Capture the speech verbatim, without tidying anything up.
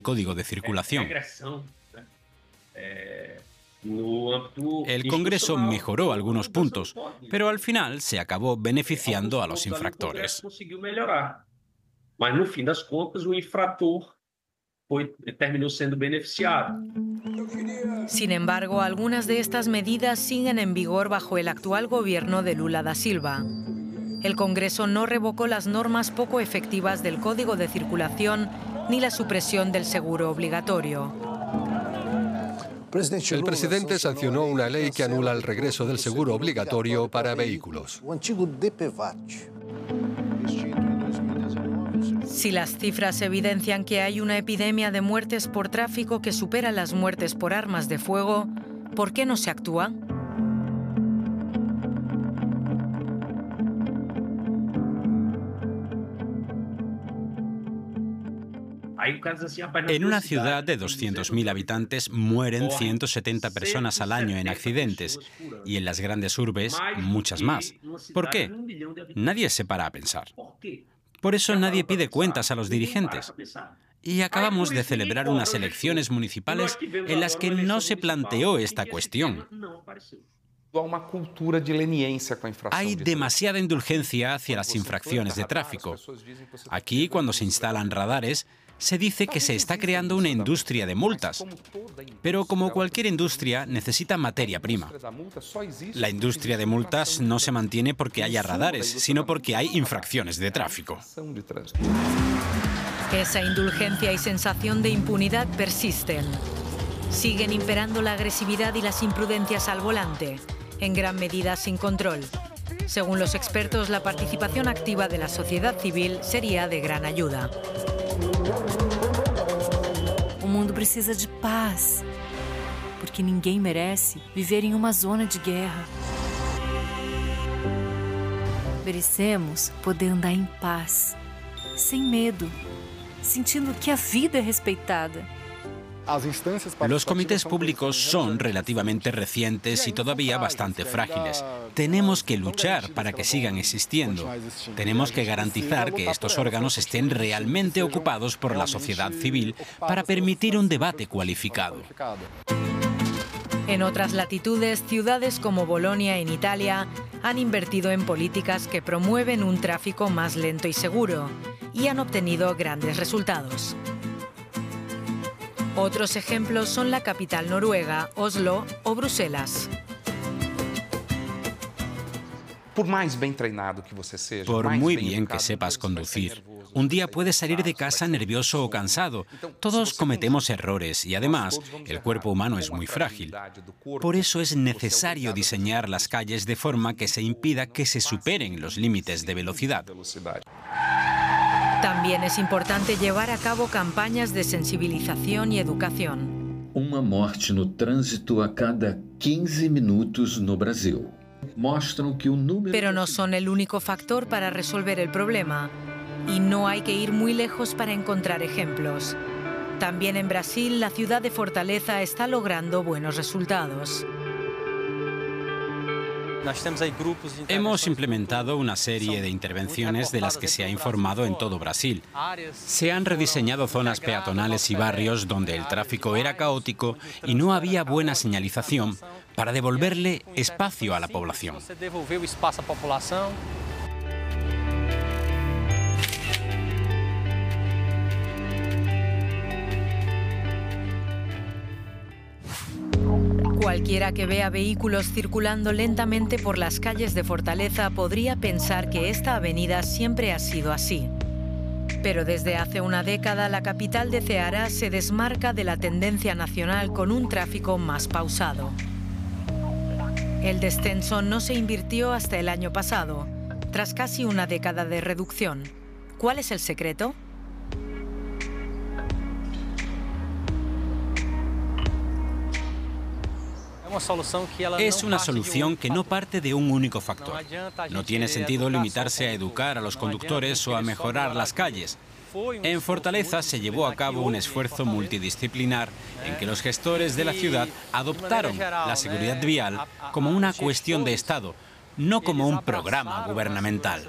Código de circulación. El Congreso mejoró algunos puntos, pero al final se acabó beneficiando a los infractores. Mas no fin das contas o infrator foi, terminó siendo beneficiado. Sin embargo, algunas de estas medidas siguen en vigor bajo el actual gobierno de Lula da Silva. El Congreso no revocó las normas poco efectivas del Código de Circulación ni la supresión del seguro obligatorio. El presidente sancionó una ley que anula el regreso del seguro obligatorio para vehículos. Si las cifras evidencian que hay una epidemia de muertes por tráfico que supera las muertes por armas de fuego, ¿por qué no se actúa? En una ciudad de doscientos mil habitantes mueren ciento setenta personas al año en accidentes y en las grandes urbes muchas más. ¿Por qué? Nadie se para a pensar. Por eso nadie pide cuentas a los dirigentes. Y acabamos de celebrar unas elecciones municipales en las que no se planteó esta cuestión. Hay demasiada indulgencia hacia las infracciones de tráfico. Aquí, cuando se instalan radares, se dice que se está creando una industria de multas. Pero como cualquier industria, necesita materia prima. La industria de multas no se mantiene porque haya radares, sino porque hay infracciones de tráfico. Esa indulgencia y sensación de impunidad persisten. Siguen imperando la agresividad y las imprudencias al volante, en gran medida sin control. Según los expertos, la participación activa de la sociedad civil sería de gran ayuda. O mundo precisa de paz, porque ninguém merece viver em uma zona de guerra. Merecemos poder andar em paz, sem medo, sentindo que a vida é respeitada. Los comités públicos son relativamente recientes y todavía bastante frágiles. Tenemos que luchar para que sigan existiendo. Tenemos que garantizar que estos órganos estén realmente ocupados por la sociedad civil para permitir un debate cualificado. En otras latitudes, ciudades como Bolonia en Italia han invertido en políticas que promueven un tráfico más lento y seguro y han obtenido grandes resultados. Otros ejemplos son la capital noruega, Oslo o Bruselas. Por muy bien que sepas conducir, un día puedes salir de casa nervioso o cansado. Todos cometemos errores y además el cuerpo humano es muy frágil. Por eso es necesario diseñar las calles de forma que se impida que se superen los límites de velocidad. También es importante llevar a cabo campañas de sensibilización y educación. Uma morte no trânsito a cada quinze minutos no Brasil. Mostram que o número... Pero no son el único factor para resolver el problema. Y no hay que ir muy lejos para encontrar ejemplos. También en Brasil, la ciudad de Fortaleza está logrando buenos resultados. Hemos implementado una serie de intervenciones de las que se ha informado en todo Brasil. Se han rediseñado zonas peatonales y barrios donde el tráfico era caótico y no había buena señalización para devolverle espacio a la población. Cualquiera que vea vehículos circulando lentamente por las calles de Fortaleza podría pensar que esta avenida siempre ha sido así. Pero desde hace una década la capital de Ceará se desmarca de la tendencia nacional con un tráfico más pausado. El descenso no se invirtió hasta el año pasado, tras casi una década de reducción. ¿Cuál es el secreto? Es una solución que no parte de un único factor. No tiene sentido limitarse a educar a los conductores o a mejorar las calles. En Fortaleza se llevó a cabo un esfuerzo multidisciplinar en que los gestores de la ciudad adoptaron la seguridad vial como una cuestión de Estado, no como un programa gubernamental.